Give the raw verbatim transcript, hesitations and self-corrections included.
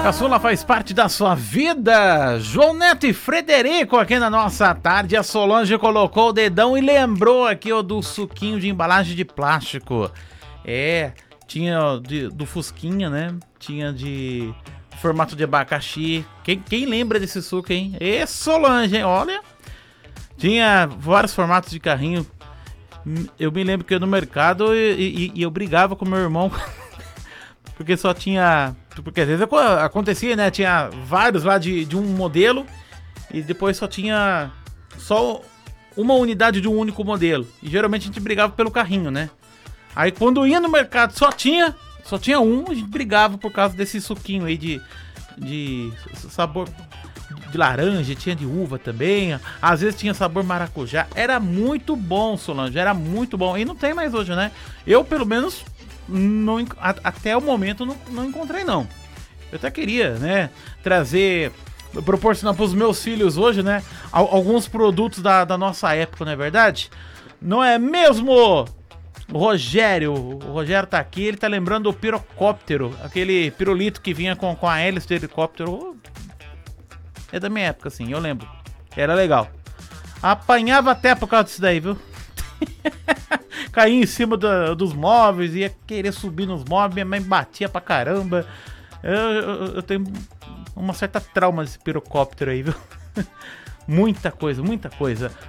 Caçula faz parte da sua vida. João Neto e Frederico aqui na nossa tarde. A Solange colocou o dedão e lembrou aqui ó, do suquinho de embalagem de plástico. É, tinha ó, de, do Fusquinha, né? Tinha de formato de abacaxi. Quem, quem lembra desse suco, hein? E Solange, hein? Olha. Tinha vários formatos de carrinho. Eu me lembro que eu ia no mercado e, e, e eu brigava com meu irmão. Porque só tinha... Porque às vezes acontecia, né? Tinha vários lá de, de um modelo e depois só tinha só uma unidade de um único modelo. E geralmente a gente brigava pelo carrinho, né? Aí quando ia no mercado só tinha, só tinha um, a gente brigava por causa desse suquinho aí de, de sabor de laranja, tinha de uva também. Às vezes tinha sabor maracujá. Era muito bom, Solange, era muito bom. E não tem mais hoje, né? Eu, pelo menos... Não, até o momento não, não encontrei não. Eu até queria, né, trazer, proporcionar para os meus filhos hoje, né, alguns produtos da, da nossa época, não é verdade? Não é mesmo? O Rogério, o Rogério tá aqui, ele tá lembrando do pirocóptero, aquele pirulito que vinha com, com a hélice do helicóptero. É da minha época, assim, eu lembro. Era legal. Apanhava até por causa disso daí, viu? Caía em cima do, dos móveis, ia querer subir nos móveis, minha mãe batia pra caramba. Eu, eu, eu tenho uma certa trauma desse pirocóptero aí, viu? Muita coisa, muita coisa.